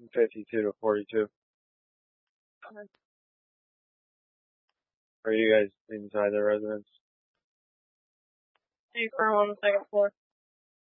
52 to 42. Okay. Are you guys inside the residence? You currently on the second floor.